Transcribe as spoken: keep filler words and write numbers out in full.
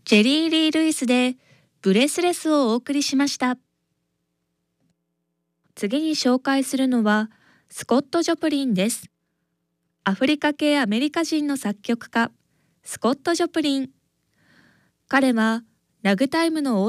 ジェリー・リー・ルイスでブレスレスをお送りしました。次に紹介するのはスコット・ジョプリンです。アフリカ系アメリカ人の作曲家、スコット・ジョプリン。彼はラグタイムの